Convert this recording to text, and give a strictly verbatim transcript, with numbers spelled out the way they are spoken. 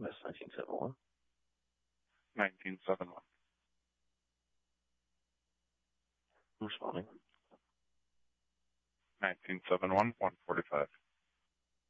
miss nineteen seventy-one. nineteen seventy-one. I'm responding. nineteen seventy-one, one forty-five.